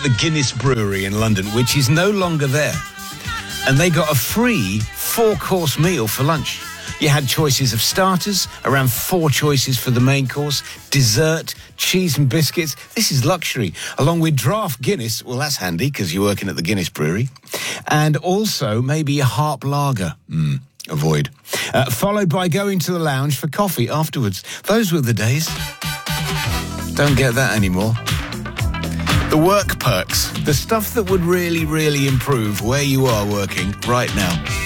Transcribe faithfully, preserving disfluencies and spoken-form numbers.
the Guinness Brewery in London, which is no longer there. And they got a free four-course meal for lunch. You had choices of starters, around four choices for the main course, dessert, cheese and biscuits. This is luxury, along with draft Guinness. Well, that's handy because you're working at the Guinness Brewery. And also maybe a Harp Lager. Mm, avoid. Uh, followed by going to the lounge for coffee afterwards. Those were the days. Don't get that anymore. The work perks, the stuff that would really, really improve where you are working right now.